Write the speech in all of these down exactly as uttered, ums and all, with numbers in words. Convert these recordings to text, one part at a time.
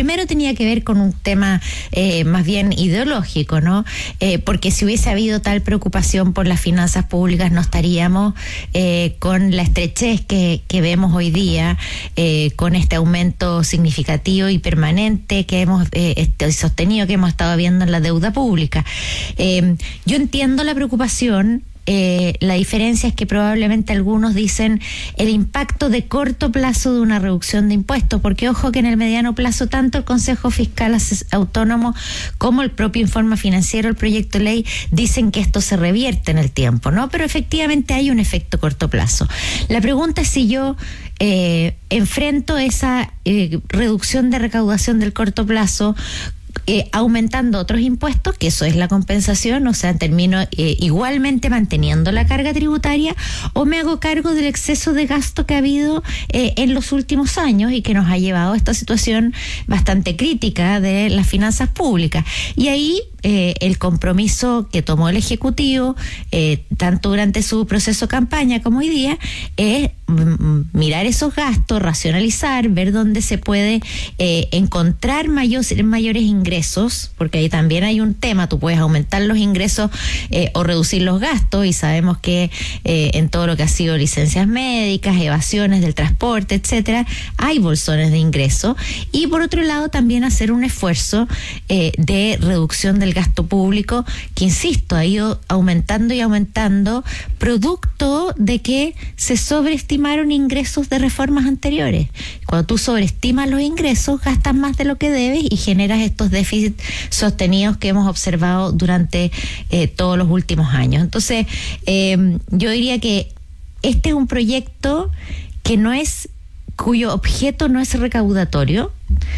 primero tenía que ver con un tema eh, más bien ideológico, ¿no? Eh, porque si hubiese habido tal preocupación por las finanzas públicas, no estaríamos eh, con la estrechez que, que vemos hoy día, eh, con este aumento significativo y permanente que hemos eh, este, sostenido, que hemos estado viendo en la deuda pública. Eh, yo entiendo la preocupación. Eh, la diferencia es que probablemente algunos dicen el impacto de corto plazo de una reducción de impuestos, porque ojo que en el mediano plazo tanto el Consejo Fiscal Autónomo como el propio informe financiero, el proyecto de ley, dicen que esto se revierte en el tiempo, ¿no? Pero efectivamente hay un efecto corto plazo. La pregunta es si yo eh, enfrento esa eh, reducción de recaudación del corto plazo Eh, aumentando otros impuestos, que eso es la compensación, o sea, termino eh, igualmente manteniendo la carga tributaria, o me hago cargo del exceso de gasto que ha habido eh, en los últimos años y que nos ha llevado a esta situación bastante crítica de las finanzas públicas. Y ahí eh, el compromiso que tomó el Ejecutivo, eh, tanto durante su proceso de campaña como hoy día, es mm, mirar esos gastos, racionalizar, ver dónde se puede eh, encontrar mayores, mayores ingresos, porque ahí también hay un tema, tú puedes aumentar los ingresos eh, o reducir los gastos, y sabemos que eh, en todo lo que ha sido licencias médicas, evasiones del transporte, etcétera, hay bolsones de ingreso. Y por otro lado también hacer un esfuerzo eh, de reducción del gasto público, que insisto, ha ido aumentando y aumentando, producto de que se sobreestimaron ingresos de reformas anteriores. Cuando tú sobreestimas los ingresos, gastas más de lo que debes y generas estos déficits sostenidos que hemos observado durante eh, todos los últimos años. Entonces, eh, yo diría que este es un proyecto que no es, cuyo objeto no es recaudatorio.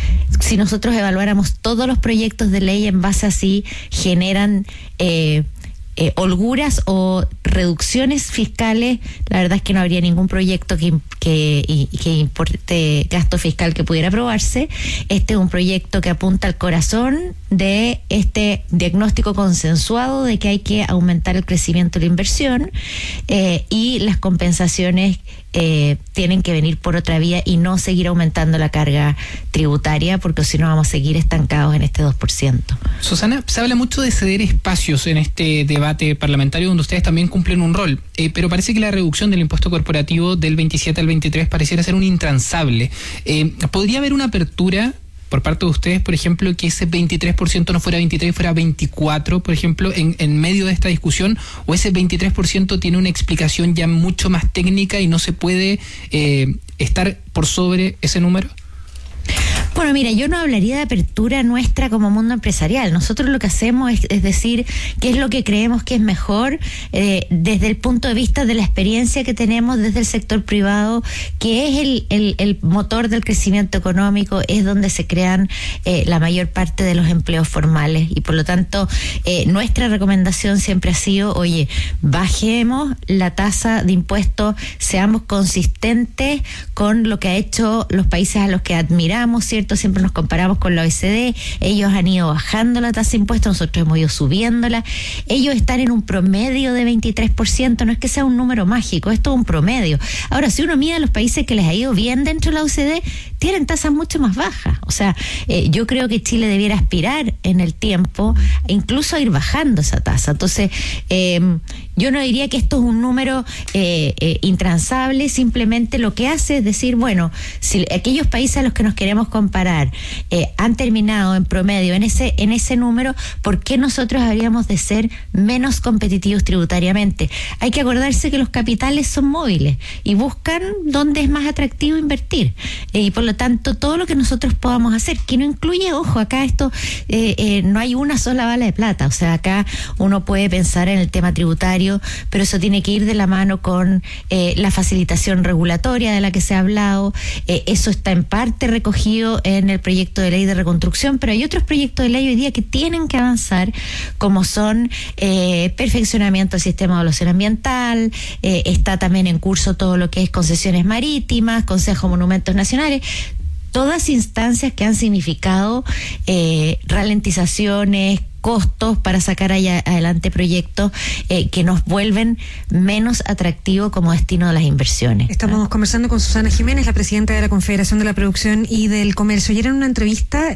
Si nosotros evaluáramos todos los proyectos de ley en base a si generan eh, eh, holguras o reducciones fiscales, la verdad es que no habría ningún proyecto que, que, que importe gasto fiscal que pudiera aprobarse. Este es un proyecto que apunta al corazón de este diagnóstico consensuado de que hay que aumentar el crecimiento de la inversión eh, y las compensaciones eh, tienen que venir por otra vía y no seguir aumentando la carga tributaria, porque si no vamos a seguir estancados en este dos por ciento. Susana, se habla mucho de ceder espacios en este debate parlamentario donde ustedes también cumplen un rol, eh, pero parece que la reducción del impuesto corporativo del veintisiete al veintitrés pareciera ser un intransable. Eh, ¿Podría haber una apertura por parte de ustedes, por ejemplo, que ese veintitrés por ciento no fuera veintitrés, fuera veinticuatro, por ejemplo, en, en medio de esta discusión, o ese veintitrés por ciento tiene una explicación ya mucho más técnica y no se puede eh, estar por sobre ese número? Bueno, mira, yo no hablaría de apertura nuestra como mundo empresarial. Nosotros lo que hacemos es, es decir qué es lo que creemos que es mejor eh, desde el punto de vista de la experiencia que tenemos desde el sector privado, que es el, el, el motor del crecimiento económico, es donde se crean eh, la mayor parte de los empleos formales, y por lo tanto eh, nuestra recomendación siempre ha sido, oye, bajemos la tasa de impuestos, seamos consistentes con lo que ha hecho los países a los que admiramos, ¿cierto? Siempre nos comparamos con la O E C D, ellos han ido bajando la tasa de impuestos, nosotros hemos ido subiéndola, ellos están en un promedio de veintitrés por ciento, no es que sea un número mágico, esto es un promedio. Ahora, si uno mira los países que les ha ido bien dentro de la O E C D, tienen tasas mucho más bajas, o sea, eh, yo creo que Chile debiera aspirar en el tiempo incluso a ir bajando esa tasa. Entonces, eh, yo no diría que esto es un número eh, eh, intransable, simplemente lo que hace es decir, bueno, si aquellos países a los que nos queremos comparar eh, han terminado en promedio en ese en ese número, ¿por qué nosotros habríamos de ser menos competitivos tributariamente? Hay que acordarse que los capitales son móviles y buscan dónde es más atractivo invertir, eh, y por lo tanto todo lo que nosotros podamos hacer, que no incluye, ojo, acá esto eh, eh, no hay una sola bala de plata, o sea, acá uno puede pensar en el tema tributario, pero eso tiene que ir de la mano con eh, la facilitación regulatoria de la que se ha hablado, eh, eso está en parte recogido en el proyecto de ley de reconstrucción, pero hay otros proyectos de ley hoy día que tienen que avanzar, como son eh, perfeccionamiento del sistema de evaluación ambiental, eh, está también en curso todo lo que es concesiones marítimas, Consejo de Monumentos Nacionales, todas instancias que han significado eh, ralentizaciones, costos para sacar allá adelante proyectos eh, que nos vuelven menos atractivos como destino de las inversiones. Estamos ¿no? conversando con Susana Jiménez, la presidenta de la Confederación de la Producción y del Comercio. Ayer en una entrevista